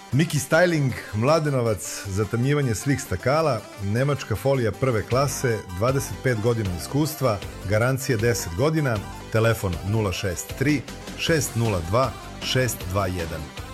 Miki Styling, Mladenovac, zatamnjivanje slih stakala, nemačka folija prve klase, 25 godina iskustva, garancija 10 godina, telefon 063 602 621.